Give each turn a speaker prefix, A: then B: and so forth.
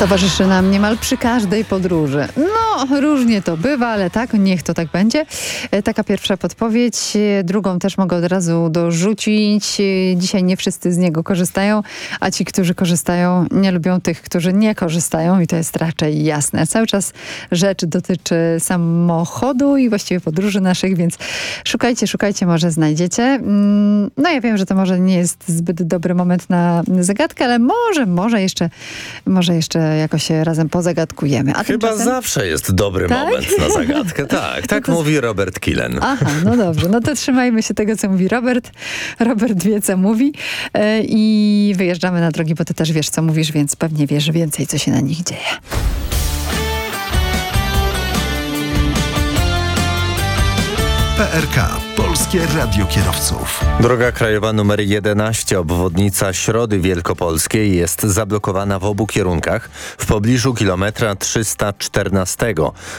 A: Towarzyszy nam niemal przy każdej podróży. No, różnie to bywa, ale tak, niech to tak będzie. Taka pierwsza podpowiedź. Drugą też mogę od razu dorzucić. Dzisiaj nie wszyscy z niego korzystają, a ci, którzy korzystają, nie lubią tych, którzy nie korzystają i to jest raczej jasne. Cały czas rzecz dotyczy samochodu i właściwie podróży naszych, więc szukajcie, może znajdziecie. No ja wiem, że to może nie jest zbyt dobry moment na zagadkę, ale może jeszcze jakoś się razem pozagadkujemy. A
B: Chyba
A: tymczasem...
B: zawsze jest dobry moment na zagadkę. Tak mówi Robert Kilen.
A: Aha, no dobrze. No to trzymajmy się tego, co mówi Robert. Robert wie, co mówi i wyjeżdżamy na drogi, bo ty też wiesz, co mówisz, więc pewnie wiesz więcej, co się na nich dzieje.
C: PRK. Polskie Radio Kierowców.
B: Droga krajowa nr 11, obwodnica Środy Wielkopolskiej jest zablokowana w obu kierunkach w pobliżu kilometra 314.